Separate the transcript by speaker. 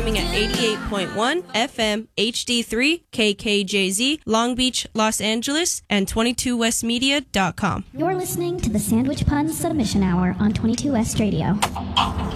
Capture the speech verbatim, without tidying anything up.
Speaker 1: streaming at eighty-eight point one F M H D three K K J Z, Long Beach, Los Angeles, and twenty-two west media dot com.
Speaker 2: You're listening to the Sandwich Pun Submission Hour on twenty-two West Radio.